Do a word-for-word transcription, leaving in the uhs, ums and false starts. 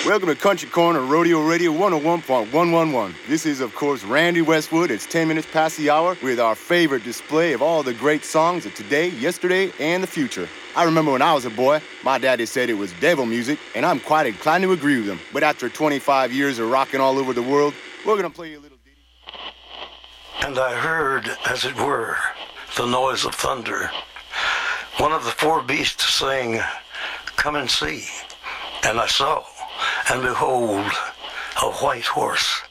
Welcome to Country Corner Rodeo Radio one oh one point one one one. This is, of course, Randy Westwood. It's ten minutes past the hour with our favorite display of all the great songs of today, yesterday, and the future. I remember when I was a boy, my daddy said it was devil music, and I'm quite inclined to agree with him. But after twenty-five years of rocking all over the world, we're going to play you a little ditty. And I heard, as it were, the noise of thunder. One of the four beasts saying, "Come and see." And I saw, and behold, a white horse.